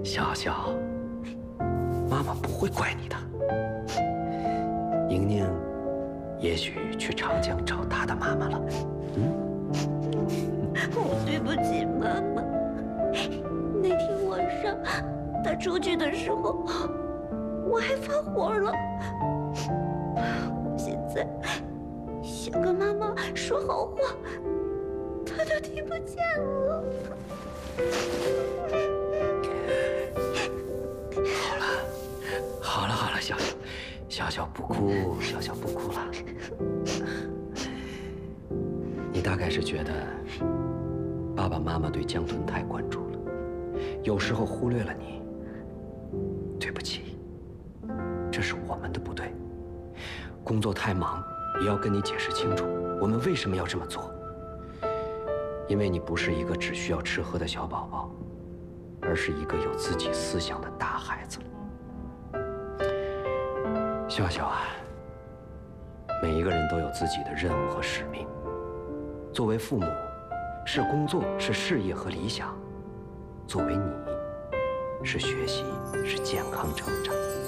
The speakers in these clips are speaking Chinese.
笑笑，妈妈不会怪你的。宁宁，也许去长江找她的妈妈了。 我对不起妈妈。那天晚上，她出去的时候，我还发火了。我现在想跟妈妈说好话，她都听不见了。 好了，笑笑，笑笑不哭，笑笑不哭了。你大概是觉得爸爸妈妈对江豚太关注了，有时候忽略了你。对不起，这是我们的不对。工作太忙，也要跟你解释清楚，我们为什么要这么做。因为你不是一个只需要吃喝的小宝宝，而是一个有自己思想的大孩子了。笑笑啊，每一个人都有自己的任务和使命。作为父母，是工作，是事业和理想；作为你，是学习，是健康成长。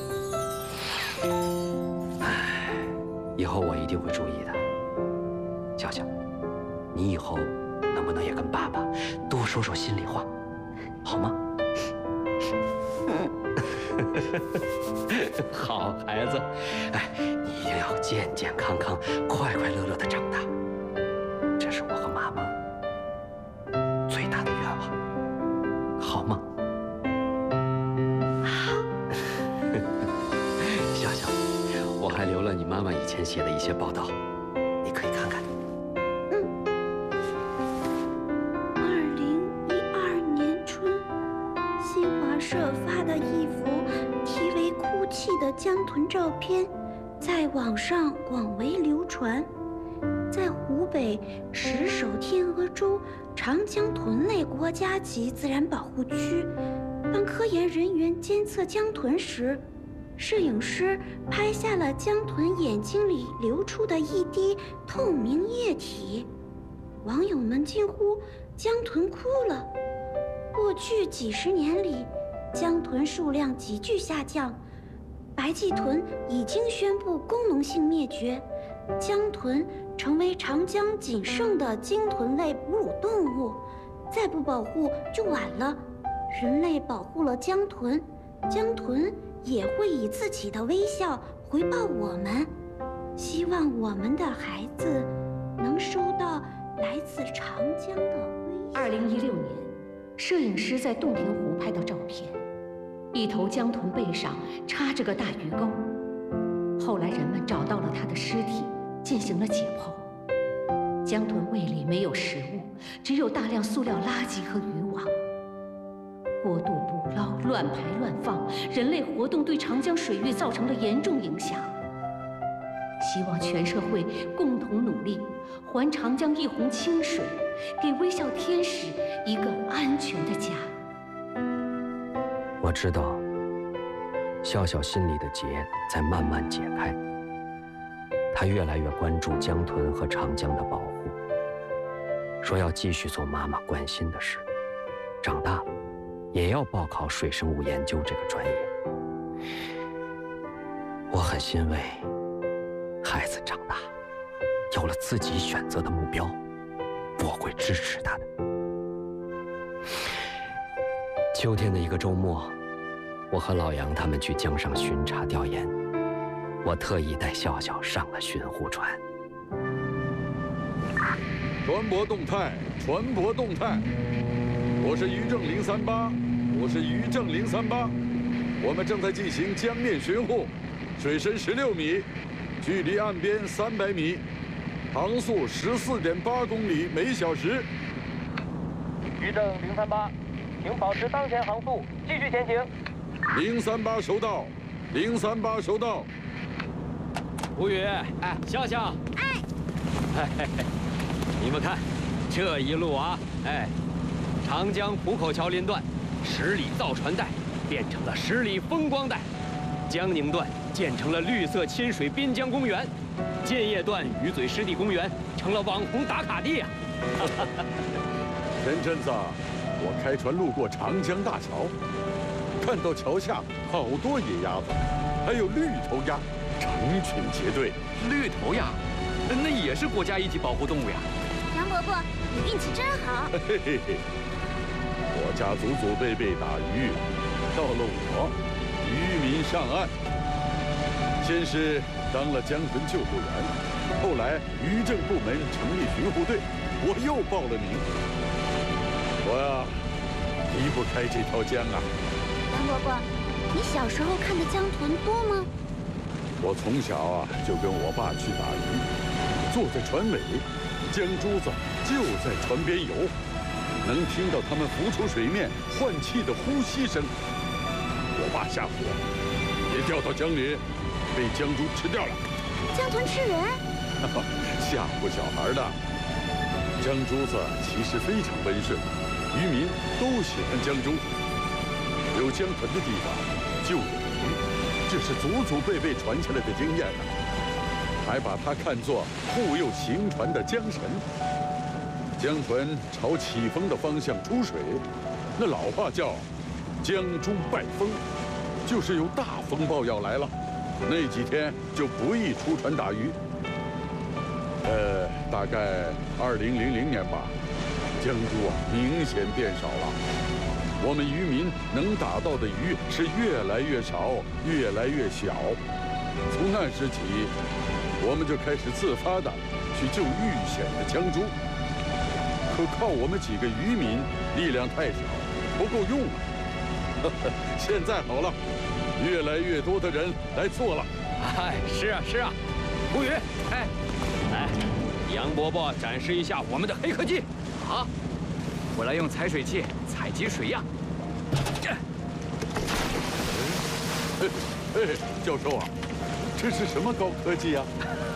唉，以后我一定会注意的。笑笑，你以后能不能也跟爸爸多说说心里话，好吗？好孩子，哎，你一定要健健康康、快快乐乐的长大，这是我和妈妈最大的愿望，好吗？ 好。 笑笑，我还留了你妈妈以前写的一些报道，你可以看看。 2012年春，新华社发的一幅题为“哭泣的江豚”照片，在网上广为流传。在湖北石首天鹅洲长江豚类国家级自然保护区，当科研人员监测江豚时，摄影师拍下了江豚眼睛里流出的一滴透明液体。网友们惊呼：“江豚哭了！”过去几十年里，江豚数量急剧下降，白鳍豚已经宣布功能性灭绝，江豚成为长江仅剩的鲸豚类哺乳动物，再不保护就晚了。人类保护了江豚，江豚也会以自己的微笑回报我们。希望我们的孩子能收到来自长江的微笑。 2016年，摄影师在洞庭湖拍到照片，一头江豚背上插着个大鱼钩。后来人们找到了它的尸体，进行了解剖。江豚胃里没有食物，只有大量塑料垃圾和渔网。过度捕捞、乱排乱放，人类活动对长江水域造成了严重影响。希望全社会共同努力，还长江一泓清水，给微笑天使一个安全的家。 我知道，笑笑心里的结在慢慢解开。他越来越关注江豚和长江的保护，说要继续做妈妈关心的事，长大了也要报考水生物研究这个专业。我很欣慰，孩子长大，有了自己选择的目标，我会支持他的。秋天的一个周末，我和老杨他们去江上巡查调研，我特意带笑笑上了巡护船。 船舶动态，船舶动态。我是渔政038，我是渔政038。我们正在进行江面巡护，水深16米，距离岸边300米，航速14.8公里每小时。 渔政038，请保持当前航速，继续前行。 038收到，038收到。 吴宇，哎，笑笑，哎，你们看，这一路啊，哎，长江浦口桥林段10里造船带变成了10里风光带，江宁段建成了绿色亲水滨江公园，建业段鱼嘴湿地公园成了网红打卡地啊！ 前阵子我开船路过长江大桥， 看到桥下好多野鸭子，还有绿头鸭，成群结队。 绿头鸭，那也是国家一级保护动物呀。 杨伯伯，你运气真好。 嘿嘿嘿，我家祖祖辈辈打鱼，到了我，渔民上岸。先是当了江豚救护员，后来渔政部门成立巡护队，我又报了名。我呀，离不开这条江啊。 杨伯伯，你小时候看的江豚多吗？ 我从小啊就跟我爸去打鱼，坐在船尾，江珠子就在船边游，能听到它们浮出水面换气的呼吸声。我爸吓唬我，别掉到江里，被江珠吃掉了。 江豚吃人？ 吓唬小孩的。江珠子其实非常温顺，渔民都喜欢江珠。有江豚的地方就有鱼，这是祖祖辈辈传下来的经验呢。还把它看作护佑行船的江神。江豚朝起风的方向出水，那老话叫“江珠拜风”，就是有大风暴要来了，那几天就不宜出船打鱼。大概2000年吧，江珠啊明显变少了。我们渔民能打到的鱼是越来越少，越来越小。从那时起，我们就开始自发的去救遇险的江珠。可靠我们几个渔民力量太小，不够用啊。现在好了，越来越多的人来做了。 哎，是啊是啊，吴宇，哎，来，杨伯伯展示一下我们的黑科技。好，我来用采水器采集水样。 教授啊，这是什么高科技呀？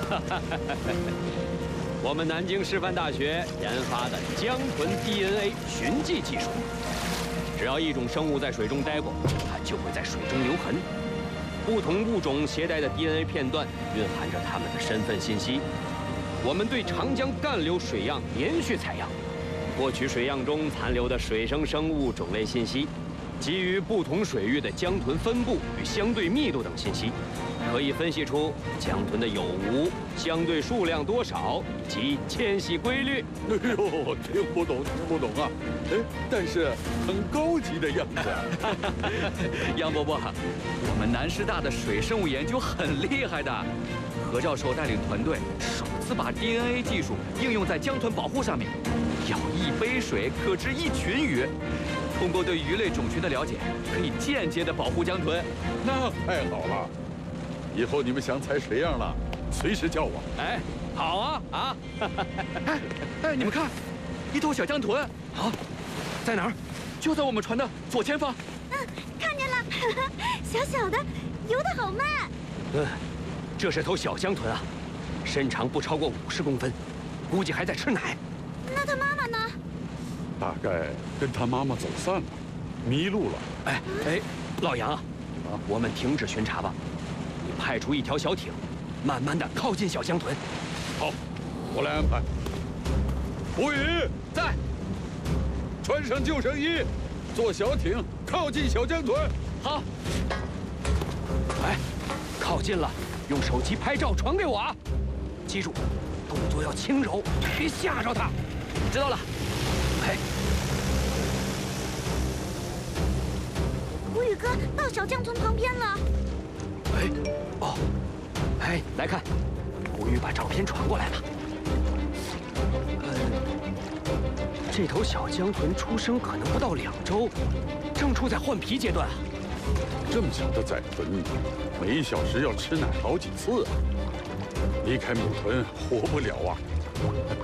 我们南京师范大学研发的江豚 DNA 寻迹技术。只要一种生物在水中待过，它就会在水中留痕。不同物种携带的 DNA 片段蕴含着它们的身份信息。我们对长江干流水样连续采样，获取水样中残留的水生生物种类信息，基于不同水域的江豚分布与相对密度等信息，可以分析出江豚的有无、相对数量多少以及迁徙规律。 哎呦，听不懂啊！哎，但是很高级的样子。 杨伯伯，我们南师大的水生物研究很厉害的，何教授带领团队首次把 DNA 技术应用在江豚保护上面，舀一杯水可治一群鱼。通过对鱼类种群的了解，可以间接的保护江豚。 那太好了，以后你们想采水样了，随时叫我。 哎，好啊啊！ 哎，你们看，一头小江豚。 好，在哪儿？ 就在我们船的左前方。 看见了，小小的，游得好慢。 这是头小江豚啊，身长不超过50公分，估计还在吃奶。 那他妈妈呢？ 大概跟他妈妈走散了，迷路了。 哎，老杨啊，我们停止巡查吧，你派出一条小艇，慢慢的靠近小江豚。 好，我来安排。吴宇在， 穿上救生衣，坐小艇靠近小江豚。 好。哎，靠近了，用手机拍照传给我啊！记住，动作要轻柔，别吓着它。知道了。哎， 吴宇哥到小江豚旁边了。 哎，来看，吴宇把照片传过来了。这头小江豚出生可能不到2周，正处在换皮阶段啊。 这么小的崽豚，每1小时要吃奶好几次啊！离开母豚活不了啊！